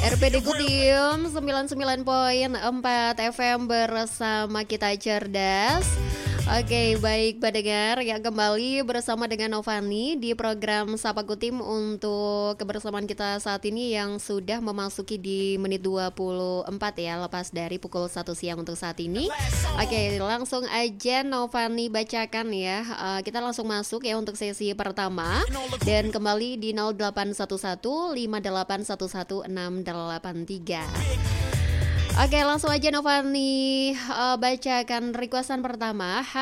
RPD Kutim 99,4 FM bersama kita cerdas. Oke, baik pendengar yang kembali bersama dengan Novani di program Sapa Kutim untuk kebersamaan kita saat ini yang sudah memasuki di menit 24 ya, lepas dari pukul 1 siang untuk saat ini. Oke, langsung aja Novani bacakan ya. Kita langsung masuk ya untuk sesi pertama dan kembali di 0811 5811 683. Oke, langsung aja Novani bacakan requestan pertama.